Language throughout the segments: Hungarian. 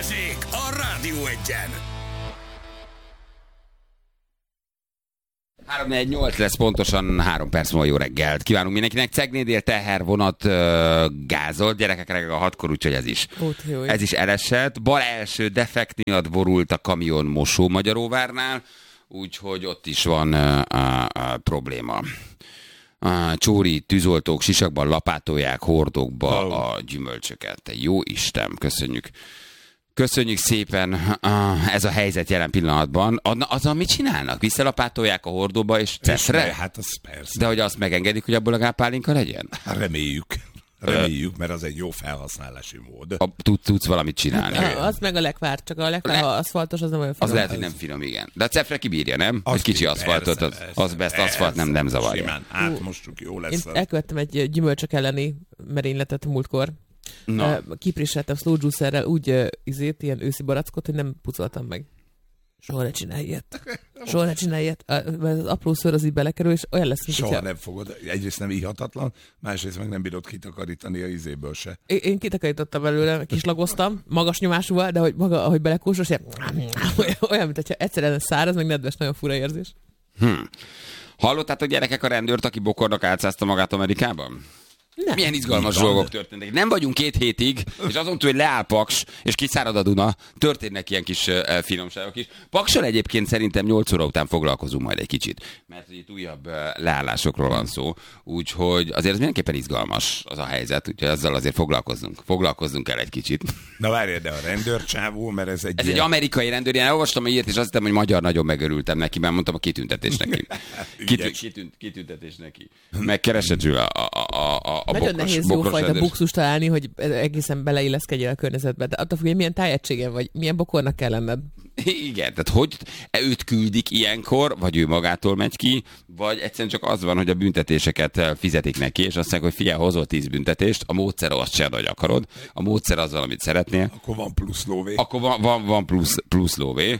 Balázsék a Rádió Egyen. 3-4-8 lesz pontosan 3 perc múlva. Jó reggelt kívánunk mindenkinek. Cegnédél tehervonat gázolt, gyerekek reggel a 6-kor, úgyhogy ez is elesett. Bal első defekt miatt borult a kamion Mosó-Magyaróvárnál, úgyhogy ott is van probléma. Csóri tűzoltók sisakban lapátolják hordókba a gyümölcsöket. Te jó Isten, köszönjük. Köszönjük szépen, ez a helyzet jelen pillanatban. Azzal mit csinálnak? Visszalapátolják a hordóba és cefre? Hát az persze. De hogy azt megengedik, hogy abból a gápálinka legyen? Hát reméljük, mert az egy jó felhasználási mód. Tudsz valamit csinálni. Az meg a lekvár, csak a lekvár, ha aszfaltos, az nem olyan finom. Az lehet, hogy nem finom, igen. De a cefre kibírja, nem? Egy kicsi aszfaltot, az aszfalt nem zavarja. Simán átmostuk, jó lesz. Én elkövettem egy gyümölcsök elleni merényletet múltkor. Kipréseltem slow juicerrel úgy ilyen őszi barackot, hogy nem pucoltam meg. Soha ne csinálj ilyet. Az apró szőr az így belekerül, és olyan lesz, mint soha nem fogod. Egyrészt nem ihatatlan, másrészt meg nem bírod kitakarítani a ízéből se. Én kitakarítottam belőle, kislagoztam, magas nyomásúval, de hogy maga, ahogy belekósos, olyan, mint hogyha egyszerűen száraz, meg nedves, nagyon fura érzés. Hallottátok, gyerekek, a rendőrt, aki bokornak álcázta magát Amerikában? Nem. Milyen izgalmas dolgok történtek. Nem vagyunk 2 hétig, és azon túl, hogy leáll Paks, és kiszárad a Duna, történnek ilyen kis finomságok is. Paksal egyébként szerintem 8 óra után foglalkozunk majd egy kicsit, mert itt újabb leállásokról van szó, úgyhogy azért ez mindenképpen izgalmas az a helyzet, úgyhogy azzal azért foglalkozzunk el egy kicsit. Na várjál, de a rendőrcsávó, mert ez egy egy amerikai rendőr, én olvastam ilyet, és azt hittem, hogy magyar, nagyon megörültem neki, mert mondtam a kitüntetés neki. Kitüntetés neki. Megkereshető nagyon nehéz jófajta buxus találni, hogy egészen beleilleszkedjél a környezetbe. De attól függ, hogy milyen tájegységen vagy, milyen bokornak kell lenned. Igen, tehát hogy őt küldik ilyenkor, vagy ő magától megy ki, vagy egyszerűen csak az van, hogy a büntetéseket fizetik neki, és azt mondják, hogy figyelj, hozol 10 büntetést, a módszer azt se, hogy akarod, a módszer az, amit szeretnél. Akkor van plusz lóvé. Akkor van plusz lóvé,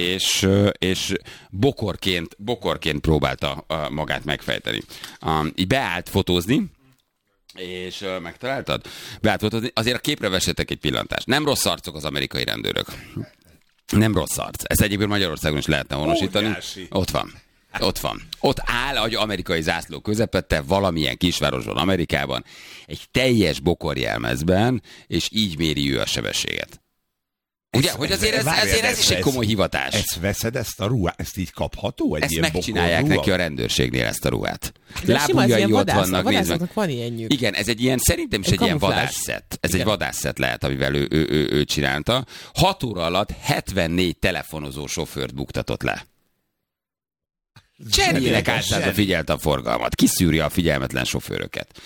és bokorként próbálta magát megfejteni. Így beállt fotózni, és megtaláltad? Azért a képre vessetek egy pillantást. Nem rossz arcok az amerikai rendőrök. Nem rossz arc. Ezt egyébként Magyarországon is lehetne honosítani. Ott van. Ott áll egy amerikai zászló közepette valamilyen kisvárosban Amerikában, egy teljes bokorjelmezben, és így méri ő a sebességet. Ugye, hogy azért ez is egy komoly hivatás. Ezt veszed, ezt a ruhát, ezt így kapható? Ezt megcsinálják neki a rendőrségnél, ezt a ruhát. Lábujjai ott vannak, nézd meg. Van ilyenjük. Igen, ez egy ilyen, szerintem is egy ilyen vadászszett. Ez egy vadászszett lehet, amivel ő csinálta. 6 óra alatt 74 telefonozó sofőrt buktatott le. Cseréljenek általában figyelte a forgalmat. Kiszűri a figyelmetlen sofőröket.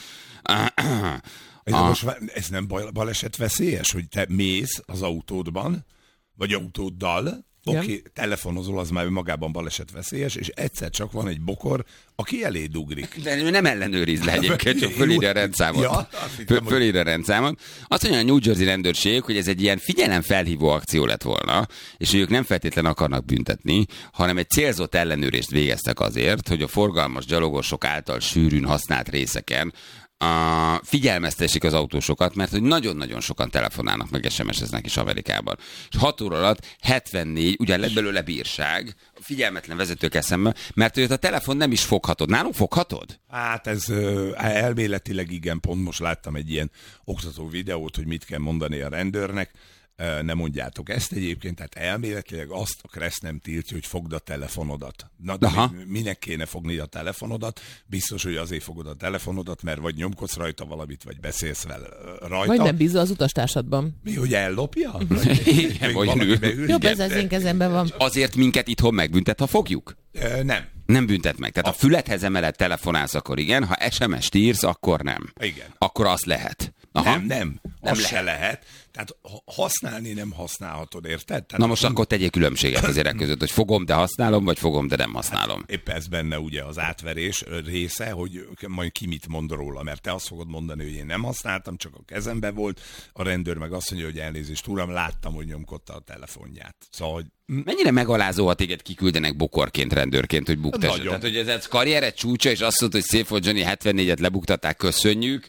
Ez nem baleset veszélyes, hogy te mész az autódban, vagy autóddal, oké, telefonozol, az már magában baleset veszélyes, és egyszer csak van egy bokor, aki elé dugrik. De ő nem ellenőriz le egyébként, csak fölírja a rendszámot. Fölírja a rendszámot. Azt mondja a New Jersey rendőrség, hogy ez egy ilyen figyelemfelhívó akció lett volna, és hogy ők nem feltétlenül akarnak büntetni, hanem egy célzott ellenőrést végeztek azért, hogy a forgalmas gyalogosok által sűrűn használt részeken figyelmeztessék az autósokat, mert hogy nagyon-nagyon sokan telefonálnak, meg SMS-eznek is Amerikában. És 6 óra alatt 74, ugye lett belőle bírság, figyelmetlen vezetők eszembe, mert hogy a telefon nem is foghatod. Nálunk foghatod? Hát ez elméletileg igen, pont most láttam egy ilyen oktató videót, hogy mit kell mondani a rendőrnek. Nem mondjátok ezt egyébként, tehát elméletileg azt a Kressz nem tiltja, hogy fogd a telefonodat. Na, de minek kéne fogni a telefonodat? Biztos, hogy azért fogod a telefonodat, mert vagy nyomkodsz rajta valamit, vagy beszélsz vele rajta. Vagy nem bízol az utastársadban. Mi, hogy ellopja? Igen, vagy jobb, ez az én kezemben van. Azért minket itthon megbüntet, ha fogjuk? Nem. Nem büntet meg. Tehát a fülethez emelett telefonálsz, akkor igen, ha SMS-t írsz, akkor nem. Igen. Akkor az lehet. Nem az se lehet. Tehát használni nem használhatod, érted? Tehát na most akkor tegyél különbséget azért között, hogy fogom, de használom, vagy fogom, de nem használom. Hát épp ez benne ugye az átverés része, hogy majd ki mit mond róla, mert te azt fogod mondani, hogy én nem használtam, csak a kezembe volt, a rendőr meg azt mondja, hogy elnézést, uram, láttam, hogy nyomkodta a telefonját. Szóval, hogy mennyire megalázó, ha téged kiküldenek bokorként, rendőrként, hogy buktass. Tehát, hogy ez karriered csúcsa, és azt mondta, hogy szép volt, Johnny, 74-et lebuktatták, köszönjük.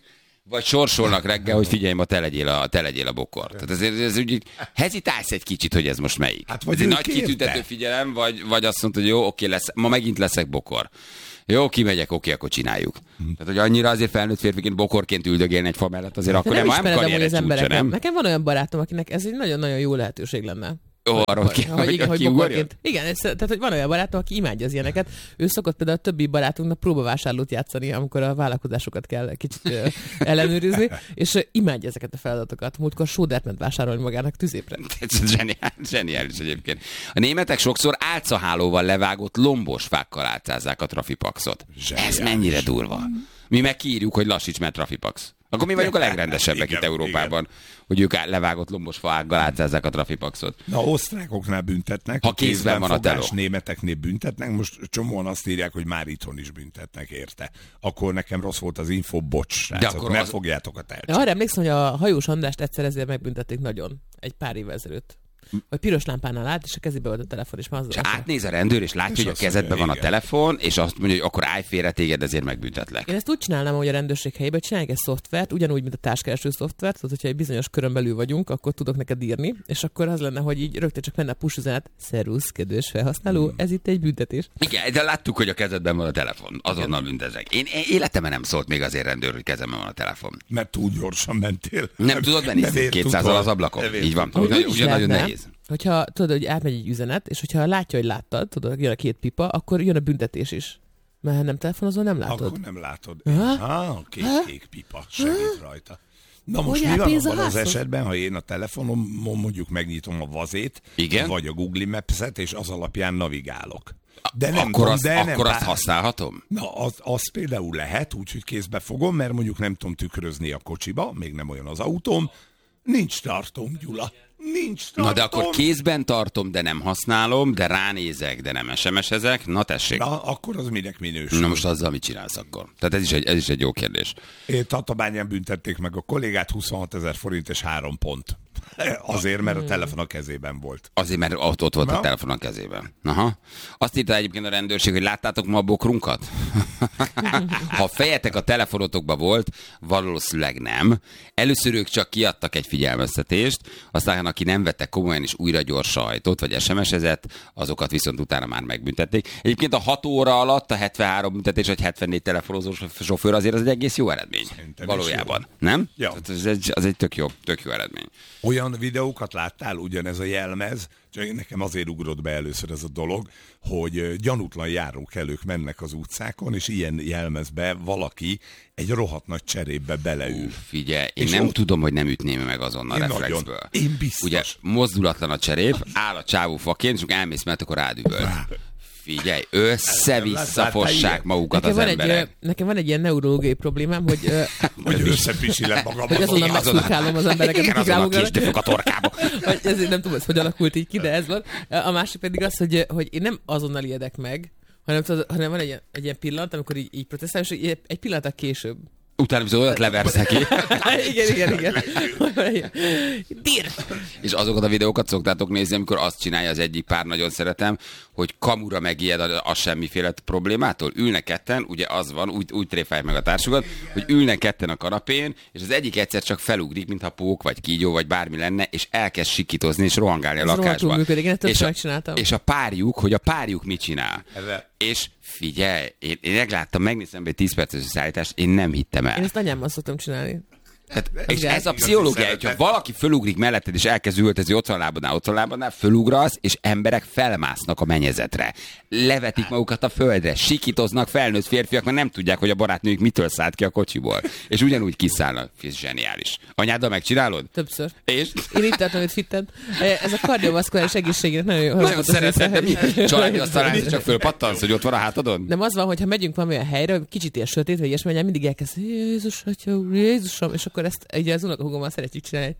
vagy sorsolnak reggel, hogy figyelj, ma te legyél a bokor. Tehát ez úgy hezitálsz egy kicsit, hogy ez most melyik. Hát, ez egy nagy kitüntető figyelem, vagy azt mondod, hogy jó, oké, ma megint leszek bokor. Jó, kimegyek, oké, akkor csináljuk. Tehát, hogy annyira azért felnőtt férfiként bokorként üldögélni egy fa mellett, azért akkor nem karrieres csúcsa, nem? Nekem van olyan barátom, akinek ez egy nagyon-nagyon jó lehetőség lenne. Arról hogy bokorként. Igen, tehát hogy van olyan barátom, aki imádja az ilyeneket. Ő szokott például a többi barátunknak próbavásárlót játszani, amikor a vállalkozásokat kell kicsit ellenőrizni, és imádja ezeket a feladatokat. Múltkor sódert ment vásárolni magának tüzépre. Zseniális egyébként. A németek sokszor álcahálóval levágott lombos fákkal álcázzák a trafipaxot. Ez mennyire durva. Mi meg kiírjuk, hogy lassíts, mert trafipax. Akkor mi vagyunk a legrendesebbek itt Európában, hogy ők levágott lombos faággal átszázzák a trafipaxot. Na, osztrákoknál büntetnek, ha kézben van a teló. Németeknél büntetnek, most csomóan azt írják, hogy már itthon is büntetnek érte. Akkor nekem rossz volt az info, bocs, srácok, mert fogjátok a telcset. Arra emlékszem, hogy a hajós Andrást egyszer ezért megbüntették nagyon, egy pár évvel ezelőtt. Vagy piros lámpánál állt, és a kezébe volt a telefon, és átnéz a rendőr, és látja, hogy a kezedben van a telefon, és azt mondja, hogy akkor állj félre, téged ezért megbüntetlek. Én ezt úgy csinálnám, hogy a rendőrség helyében csinálják egy szoftvert, ugyanúgy, mint a társkereső szoftvert, tehát hogyha egy bizonyos körön belül vagyunk, akkor tudok neked írni, és akkor az lenne, hogy így rögtön csak menne a push üzenet, szervusz, kedves felhasználó, ez itt egy büntetés. Igen, de láttuk, hogy a kezedben van a telefon, azonnal büntezek. Én életemben nem szólt még azért rendőr, hogy kezemben van a telefon. Mert túl gyorsan mentél. Nem tudod benézni 200-al az ablakon. Így van. Ugyan nagyon nehéz. Hogyha tudod, hogy átmegy egy üzenet, és hogyha látja, hogy láttad, tudod, jön a két pipa, akkor jön a büntetés is. Mert ha nem telefonozol, nem látod. Akkor nem látod. Kék pipa segít rajta. Na most hogy mi van abban az esetben, ha én a telefonomon mondjuk megnyitom a vazét, igen? Vagy a Google Maps-et, és az alapján navigálok. De nem akkor azt használhatom? Na, az például lehet, úgyhogy kézbe fogom, mert mondjuk nem tudom tükrözni a kocsiba, még nem olyan az autóm. Nincs tartom, Gyula. Nincs tartom. Na de akkor kézben tartom, de nem használom, de ránézek, de nem SMS-ezek. Na tessék. Na, akkor az minek minősül? Na most azzal mit csinálsz akkor? Tehát ez is egy jó kérdés. Tatabányán büntették meg a kollégát, 26 000 forint és 3 pont. Azért, mert a telefon a kezében volt. Azért, mert ott volt a telefon a kezében. Aha. Azt írta egyébként a rendőrség, hogy láttátok ma a bokrunkat? Ha a fejetek a telefonotokba volt, valószínűleg nem. Először ők csak kiadtak egy figyelmeztetést, aztán aki nem vette komolyan és újra gyors sajtot, vagy SMS-ezett, azokat viszont utána már megbüntették. Egyébként a 6 óra alatt a 73 büntetés, vagy 74 telefonozó sofőr azért az egy egész jó eredmény. Szerintem valójában. Jó. Nem? Ja. Az egy tök jó eredmény. Olyan videókat láttál, ugyanez a jelmez, csak nekem azért ugrott be először ez a dolog, hogy gyanútlan járókelők mennek az utcákon, és ilyen jelmezbe valaki egy rohadt nagy cserépbe beleül. Figyelj, én nem tudom, hogy nem ütném meg azonnal reflexből. Én biztos. Ugye mozdulatlan a cserép, áll a csávó faként, és elmész, mert akkor rádüböl. Figyelj, össze-vissza fossák magukat az emberek. Nekem van egy ilyen neurológiai problémám, hogy összepisilem magam. Hogy azonnal megszurkálom az embereket. Igen, azonnal kisdöfök a torkába. Ezért nem tudom, hogy alakult így ki, de ez van. A másik pedig az, hogy én nem azonnal ijedek meg, hanem van egy ilyen pillanat, amikor így protestálom, és egy pillanat később. Utána viszont olyat leverszek ki. Igen. Dír! És azokat a videókat szoktátok nézni, amikor azt csinálja az egyik pár, nagyon szeretem, hogy kamura megijed a semmiféle problémától. Ülnek ketten, ugye az van, úgy tréfálják meg a társukat, hogy ülnek ketten a kanapén, és az egyik egyszer csak felugrik, mintha pók, vagy kígyó, vagy bármi lenne, és elkezd sikítozni, és rohangálni a lakásba. És a párjuk mit csinál? És figyelj, én megnéztem be egy 10 perces szállítást, én nem hittem el. Én ezt anyámmal szoktam csinálni. Tehát, és ez a pszichológia, hogyha valaki fölugrik melletted, és elkezd üvöltözni ott van lábadnál, fölugrasz, és emberek felmásznak a mennyezetre. Levetik magukat a földre, sikítoznak felnőtt férfiak, mert nem tudják, hogy a barátnőjük mitől szállt ki a kocsiból. És ugyanúgy kiszállnak. Ez zseniális. Anyáddal megcsinálod? Többször. És? Én itt tartom, hogy fitted. Ez a kardiovaszkuláris egészségnek nagyon jó. Nagyon szeretem, de mi? Családi asztalán csak fölpattansz, hogy ott van a hátadon? Nem az van, hogy ha megyünk valamilyen helyre, kicsit ilyen sötét, vagy ilyesmi, mindig elkezd, Jézus, Atya, Jézusom, és akkor ezt ugye az unokahúgommal szeretjük csinálni.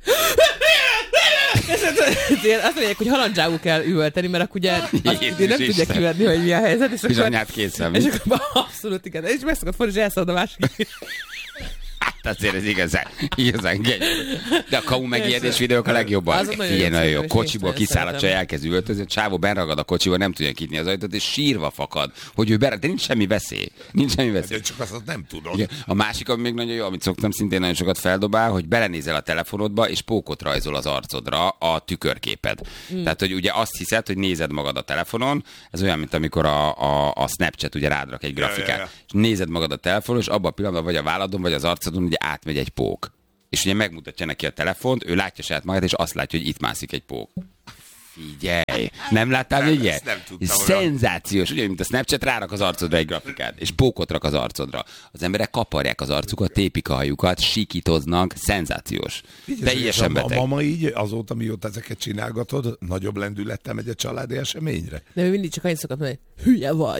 Azt mondják, hogy halandzságú kell üvölteni, mert akkor ugye nem tudják kivenni, hogy mi a helyzet. És anyát készen. És akkor abszolút igen. És meg szokott fordulni, és elszalad a másik. Hát azért ez igazán genyó. De a kamu megijedés videók a legjobbak. Ilyen nagyon jó. Kocsiból kiszáll a csaj, elkezd üvöltözni, a csávó benragad a kocsiba, nem tudja kinyitni az ajtót, és sírva fakad, hogy ő de nincs semmi veszély. De csak azt nem tudod. Igen. A másik, ami még nagyon jó, amit szoktam szintén nagyon sokat feldobál, hogy belenézel a telefonodba, és pókot rajzol az arcodra a tükörképed. Tehát, hogy ugye azt hiszed, hogy nézed magad a telefonon, ez olyan, mint amikor a Snapchat ugye rádrak egy grafikát. Ja. És nézed magad a telefonon, és abban a pillanatban vagy a válladon, vagy az arcodon ugye átmegy egy pók. És ugye megmutatja neki a telefont, ő látja saját magát, és azt látja, hogy itt mászik egy pók. Figyelj! Nem láttál még ilyet? Szenzációs, ugye, mint a Snapchat, rárak az arcodra egy grafikát, és pókot rak az arcodra. Az emberek kaparják az arcukat, tépik a hajukat, sikítoznak, szenzációs. Teljesen beteg. A mama így, azóta mióta ezeket csinálgatod, nagyobb lendülettel megy a családi eseményre? De ő mindig csak annyit szokott mondani, hülye vagy!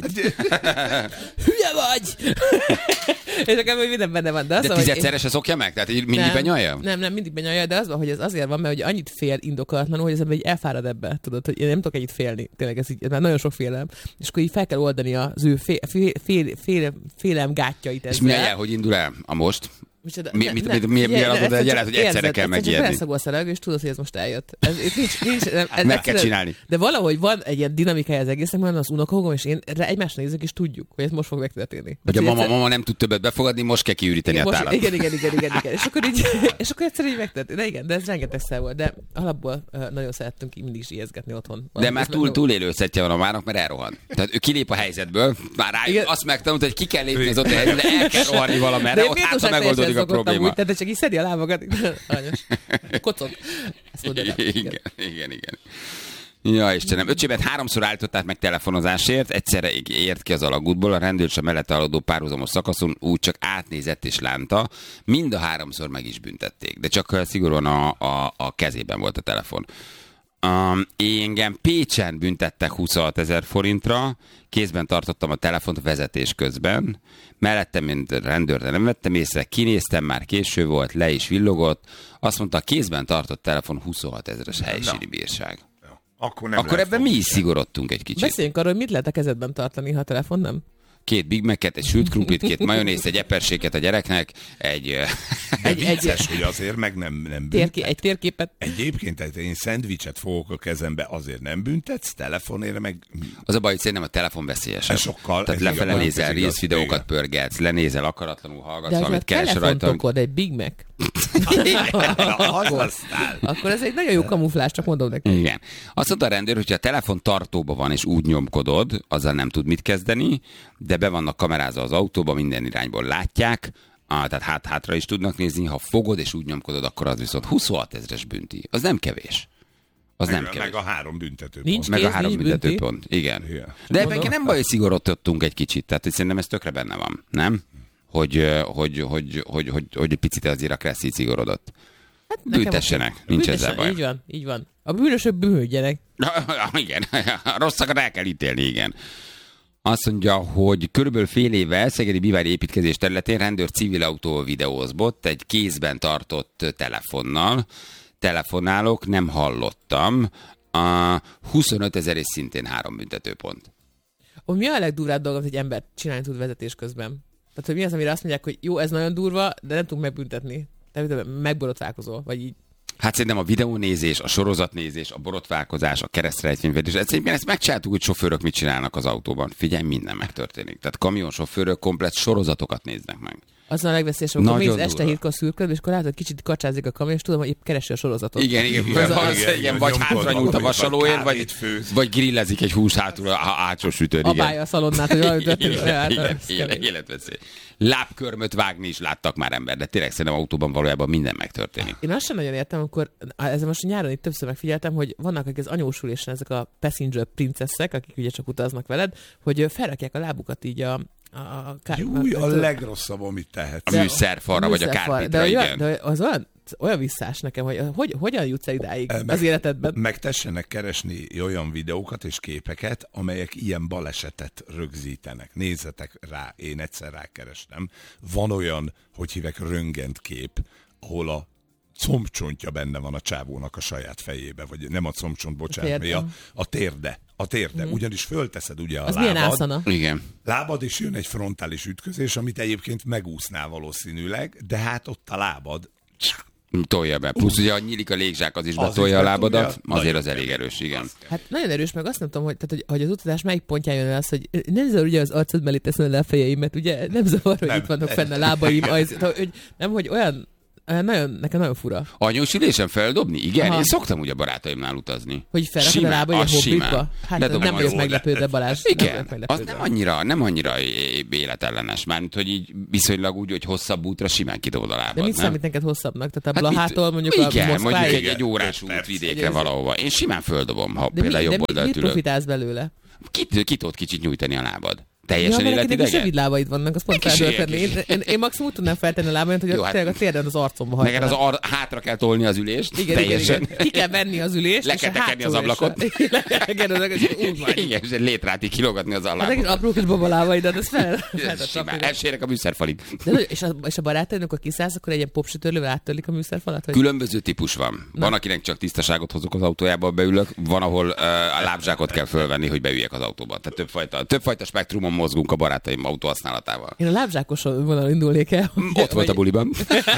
Hülye vagy! És nekem még minden benne van. De tizedszerre se szokja meg? Tehát így mindig benyalja? Nem, mindig benyalja, de az van, hogy ez azért van, mert hogy annyit fél indokolatlanul, hogy az ember így elfárad ebbe. Tudod, hogy én nem tudok ennyit félni. Tényleg ez már nagyon sok félelem. És akkor így fel kell oldani az ő félelem gátjait ezzel. És mi hogy indul el a most? Mi alatod egy jelet, hogy egyszerre kell megijedni? Beleszagolsz a levegő, és tudod, hogy ez most eljött. Meg kell csinálni. De valahogy van egy ilyen dinamikája az egésznek, mert az unokahúgom, és én egymásra nézek, és tudjuk, hogy ez most fog megtörténni. Hogy a mama nem tud többet befogadni, most kell kiüríteni a tálat. Igen. És akkor egyszerűen így megtörtént. De igen, de ez rengetegszer volt. De alapból nagyon szerettünk mindig is ijeszgetni otthon. De már túlélő szettje van a mának, mert elrohan. Tehát ő kilép a helyzetből, már azt megtanult, hogy ki kell lépni az ott helyzetbe, de el kell rohanni valamerre, ott hátra megoldódik a probléma. Tehát csak így szedi a lábakat. Aranyos. Kocog. Igen. Ja, Istenem, öcsébet 3-szor állították meg telefonozásért, egyszerre ért ki az alagútból, a rendőrség mellett haladó párhuzamos szakaszon úgy csak átnézett és lánta, mind a 3-szor meg is büntették, de csak szigorúan a kezében volt a telefon. Engem Pécsen büntettek 26 000 forintra, kézben tartottam a telefont vezetés közben, mellettem, mint rendőr, de nem vettem észre, kinéztem, már késő volt, le is villogott, azt mondta, a kézben tartott telefon 26 000-es helyszíni bírság. Akkor ebben mi is szigorodtunk egy kicsit. Beszéljünk arról, hogy mit lehet a kezedben tartani, ha a telefon nem? 2 Big Mac-et, egy sült krumplit, 2 majonézt, egy eperséket a gyereknek, egy vicces, hogy azért meg nem büntet. Egy térképet. Egyébként én szendvicset fogok a kezembe, azért nem büntetsz, telefonért meg... Az a baj, hogy szerintem a telefon veszélyesebb. Sokkal. Tehát lefele nézel, Reels videókat pörgetsz, lenézel, akaratlanul hallgatsz, amit keresel rajta. De ha egy Big Mac. Akkor ez egy nagyon jó kamuflás, csak mondom neki. Igen. Azt mondta a rendőr, hogyha a telefon tartóban van és úgy nyomkodod, azzal nem tud mit kezdeni, de be vannak kamerázva az autóba, minden irányból látják, tehát hátra is tudnak nézni, ha fogod és úgy nyomkodod, akkor az viszont 26 000-es bünti. Az nem kevés. Meg a 3 büntetőpont. Meg a 3 büntetőpont, igen. De ebben nem baj, hogy szigorodottunk egy kicsit, tehát szerintem ez tökre benne van, nem? Hogy egy picit azért a Kresszi szigorodott. Hát büntessenek, nincs ezzel baj. Így van. A bűnösök bűnhődjenek. Igen, a rosszakat el kell ítélni, igen. Azt mondja, hogy körülbelül fél éve szegedi bivári építkezés területén rendőr civil autó videózbott egy kézben tartott telefonnal. Telefonálok, nem hallottam. 25 000 és szintén 3 büntetőpont. Mi a legdurvább dolog, hogy egy ember csinálni tud vezetés közben? Tehát, hogy mi az, amire azt mondják, hogy jó, ez nagyon durva, de nem tudunk megbüntetni. Tehát megborotválkozol, vagy így. Hát szerintem a videónézés, a sorozatnézés, a borotválkozás, a keresztrejtvényvedés, ezt megcsináltuk, hogy sofőrök mit csinálnak az autóban. Figyelj, minden megtörténik. Tehát kamionsofőrök komplett sorozatokat néznek meg. Az a legveszélyesebb, amikor mész este 7-kor szürköd, és akkor látod, hogy kicsit kacsázik a kamion, és tudom, hogy épp keresi a sorozatot. Igen, vagy hátra nyújt a vasalóért, vagy grillezik egy hús hátul a hátsó sütőn. Abálja a szalonnát, hogy valami Igen, életveszély. Lábkörmöt vágni is láttak már ember, de tényleg szerintem autóban valójában minden megtörténik. Én azt sem nagyon értem, amikor ezzel most nyáron itt többször megfigyeltem, hogy vannak az anyósulésen ezek a passenger princeszek, akik ugye csak utaznak veled, hogy felrakják a lábukat így a legrosszabb, amit tehetsz. A műszerfalra, vagy a kárpitra, igen. De az olyan visszás nekem, hogy hogyan jutsz el idáig az életedben? Megtessenek keresni olyan videókat és képeket, amelyek ilyen balesetet rögzítenek. Nézzetek rá, én egyszer rákerestem. Van olyan, hogy hívek röntgenkép, ahol a combcsontja benne van a csávónak a saját fejébe, vagy nem a combcsont, bocsánat, a térde. A térde, ugyanis fölteszed ugye a az lábad. milyen ászana? Igen. Lábad, és jön egy frontális ütközés, amit egyébként megúsznál valószínűleg, de hát ott a lábad Tolja be. Plusz ugye, ha nyílik a légzsák, az is Az betolja is a lábadat, betolja. azért az Nagyon elég erős, igen. Hát nagyon erős, meg azt nem tudom, hogy az utazás melyik pontján jön el az, hogy nem zavar ugye az arcod mellé teszem le a fejeimet, ugye nem zavar, hogy Nem. itt vannak fenn a lábaim, hogy nem, hogy olyan nekem nagyon fura. Anyós ülésen feldobni? Igen, Aha. én szoktam ugye barátaimnál utazni. Hogy felrakod a Simán, lábai a az simán. hobbitba? Hát Ledobom nem a vagyok jól. meglepődve, Balázs. Igen, az nem annyira életellenes. Mármint, hogy így viszonylag úgy, hogy hosszabb útra simán kidobod a lábad. De mit nem? számít neked hosszabbnak? Tehát a Hát Blahától mondjuk igen, a mondjuk Moszkváig? egy órás út Persze. vidékre valahova. Én simán földobom, ha De például jobb mit oldalt ülök. profitálsz belőle? Ki tudod kicsit nyújtani a lábad? Ja, Teljesen mert nekem is életidegen? rövid lábaid vannak, azt pont Nekik fel is tenni. Én maximum úgy tudnám feltenni a lábaimat, hogy Jó, hát- tényleg a térden az arcomba Neked hajtanám. hátra kell tolni az ülést. Igen, teljesen. Ki kell venni az ülést, Le és kell a tekerni az hátul ablakot. és úgy vagy. Igen, és egy létrátig kilogatni az Hát alába. egész apró kis babalábaidat, ez fel. Simán, elsérek a műszerfalig. És a barátaidnak, akkor kiszállsz, akkor egy ilyen popsütörlővel áttörlik a műszerfalat? Hogy... Különböző típus van. Van, akinek csak tisztaságot hozok az autójába, beülök, van, ahol a lábzsákot kell fölvenni, hogy beüljek az autóba. Tehát többfajta spektrumon mozgunk a barátaim autóhasználatával. Én a lábzsákos vonal indulnék el. Ott volt a buliban.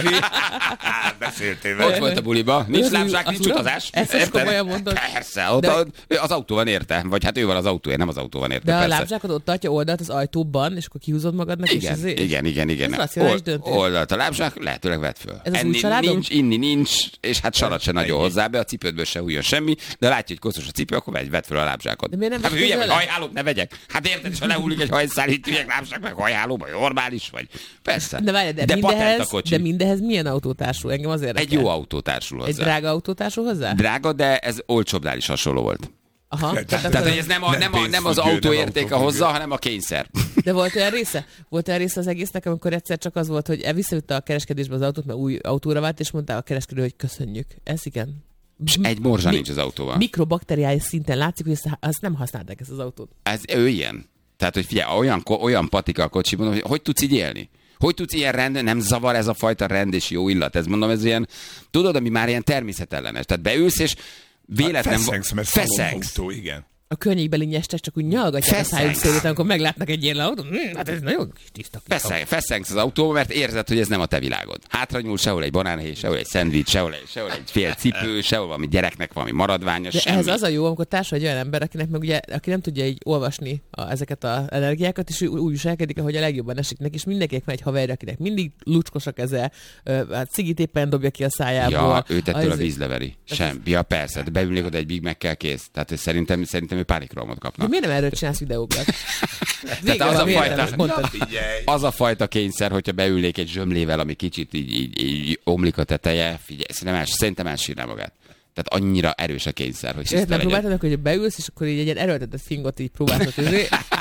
beszéltél vele. Ott volt a buliban. Nincs Az lábzsák, az nincs uram? utazás. Ezt most Érted? komolyan mondod? Persze, ott az autó van érte. Vagy hát ő van az autója, nem az autó van érte. De a persze. lábzsákot ott tartja oldalt az ajtóban, és akkor kihúzod magadnak, és Igen, ezért... igen. Ez racionális döntés. Oldalt a lábzsák, lehetőleg vedd föl. Ez az Enni új családom? nincs, inni nincs, és hát sarat se nagyon hozzá be, a cipődből se hújjon semmi, de látja, hogy koszos a cipő, akkor vedd föl a lábzsákot. De miért nem hát veszed hülye vagy, vele? hajhálót ne vegyek. Hát érted, és ha lehullik egy hajszállít, üljek lábzsák meg hajhálóba, normális vagy. Persze. De várj, patent a mindehez, kocsi. de mindehez milyen autó társul? Engem azért Egy jó autó társul hozzá. Egy drága autó társul hozzá? Drága, de ez olcsóbbnál is hasonló volt. Aha. Tehát, Tehát, hogy ez nem az autó értéke hozza, hanem a kényszer. De volt olyan része? Volt olyan része az egésznek, amikor egyszer csak az volt, hogy visszavitte a kereskedésbe az autót, mert új autóra vált, és mondta a kereskedő, hogy köszönjük. Ez igen. És egy morzsa nincs az autóval. Mikrobakteriális szinten látszik, hogy azt nem használták ezt az autót. Ez ő ilyen. Tehát, hogy figyelj, olyan patika a kocsi, mondom, hogy tudsz így élni? Hogy tudsz ilyen rend, nem zavar ez a fajta rend és jó illat? Ez mondom, ez ilyen, tudod, ami már ilyen természetellenes. Tehát beülsz, és véletlen... Feszengsz, mert szalonautó, igen. A könnyékbeli nyestek csak úgy nyalgatják a szájuk szélét, amikor meglátnak egy ilyen autót. Hát ez nagyon tiszta. Feszengsz az autóba, mert érzed, hogy ez nem a te világod. Hátra nyúl, sehol egy banánhéj, sehol egy szendvics, sehol egy fél cipő, sehol valami gyereknek valami maradványa, De semmi. ehhez az a jó, amikor társul egy olyan ember, akinek meg ugye, aki nem tudja így olvasni ezeket az energiákat, és ő úgy viselkedik, ahogy a legjobban esik neki, és mindenkinek van egy haverja, akinek mindig lucskos a keze, hát cigit éppen dobja ki a szájából. Ja, őt ettől a vízleveri. Sem. Ja, persze, de beülnék oda egy Big Mac-kel kész. Tehát szerintem ő pánikrohamot kapna. De miért nem erről csinálsz videókat? Tehát az a fajta, mondtad. az a fajta kényszer, hogyha beülnék egy zsömlével, ami kicsit így omlik a teteje, figyelj, szerintem elsírná magát. Tehát annyira erős a kényszer, hogy Nem próbáltad, hogy beülsz, és akkor így egy ilyen erőltetett fingot így próbáltad.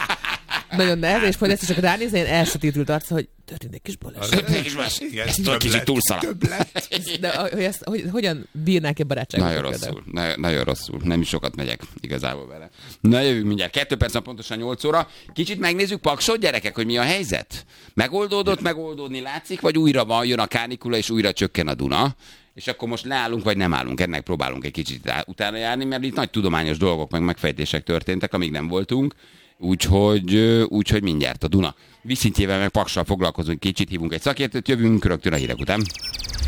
Nagyon nehéz, és majd ezt csak ránézni, ilyen elsötétült arca, hogy történt egy kis baleset. Ezt kicsit túlszaladt. De hogyan bírnák egy barátságot? Nagyon rosszul, nagyon rosszul. Nem is sokat megyek igazából vele. Na jövünk mindjárt. 2 perc van pontosan 8 óra. Kicsit megnézzük Paksot, gyerekek, hogy mi a helyzet? Megoldódni látszik, vagy újra jön a kánikula, és újra csökken a Duna? És akkor most leállunk, vagy nem állunk. Ennek próbálunk egy kicsit utána járni, mert itt nagy tudományos dolgok, meg megfejtések történtek, amíg nem voltunk. Úgyhogy mindjárt a Duna vízszintjével meg Paksal foglalkozunk, kicsit hívunk egy szakértőt, jövünk rögtön a hírek után.